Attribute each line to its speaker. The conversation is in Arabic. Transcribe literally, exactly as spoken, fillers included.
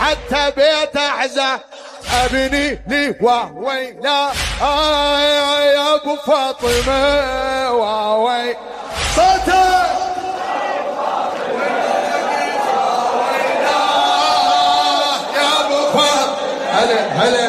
Speaker 1: حتى بيت احزان ابني لي وويلا آه يا ابو فاطمه واوي صوتك يا ابو فاطمه هلا هلا